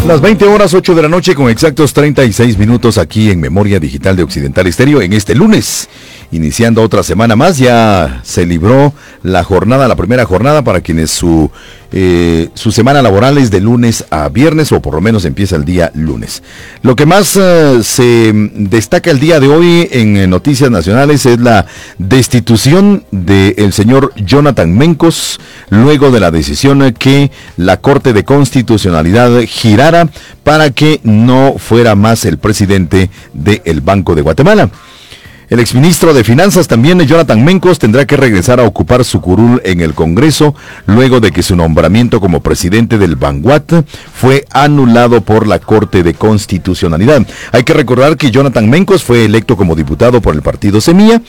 Las 20 horas 8 de la noche con exactos 36 minutos aquí en Memoria Digital de Occidental Estéreo en este lunes. Iniciando otra semana más, ya se libró la jornada, la primera jornada para quienes su semana laboral es de lunes a viernes, o por lo menos empieza el día lunes. Lo que más se destaca el día de hoy en noticias nacionales es la destitución del señor Jonathan Mencos, luego de la decisión que la Corte de Constitucionalidad girara para que no fuera más el presidente del Banco de Guatemala. El exministro de Finanzas también, Jonathan Mencos, tendrá que regresar a ocupar su curul en el Congreso luego de que su nombramiento como presidente del Banguat fue anulado por la Corte de Constitucionalidad. Hay que recordar que Jonathan Mencos fue electo como diputado por el partido Semilla.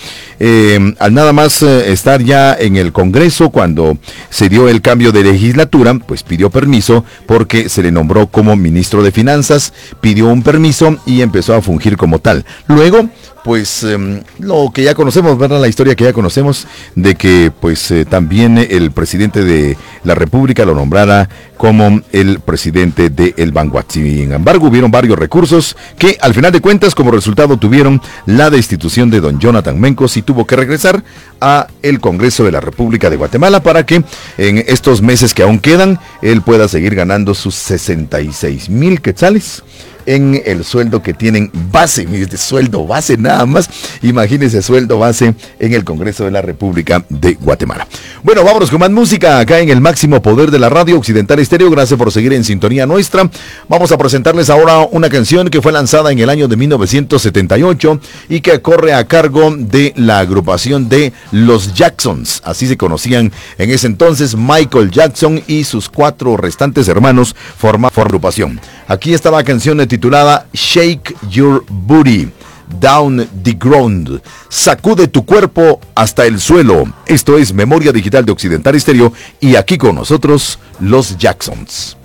Al nada más estar ya en el Congreso, cuando se dio el cambio de legislatura, pues pidió permiso porque se le nombró como ministro de Finanzas, pidió un permiso y empezó a fungir como tal. Luego, pues lo que ya conocemos, ¿verdad? La historia que ya conocemos de que pues también el presidente de la República lo nombrara como el presidente del Banguat. Sin embargo, hubieron varios recursos que al final de cuentas como resultado tuvieron la destitución de don Jonathan Mencos y tuvo que regresar a el Congreso de la República de Guatemala para que en estos meses que aún quedan, él pueda seguir ganando sus 66,000 quetzales en el sueldo que tienen base, sueldo base nada más, imagínense sueldo base en el Congreso de la República de Guatemala. Bueno, vámonos con más música acá en el máximo poder de la radio Occidental Estéreo. Gracias por seguir en sintonía nuestra. Vamos a presentarles ahora una canción que fue lanzada en el año de 1978 y que corre a cargo de la agrupación de Los Jacksons, así se conocían en ese entonces. Michael Jackson y sus 4 restantes hermanos formaban agrupación. Aquí está la canción titulada Shake Your Booty Down the Ground. Sacude tu cuerpo hasta el suelo. Esto es Memoria Digital de Occidental Estéreo y aquí con nosotros Los Jacksons.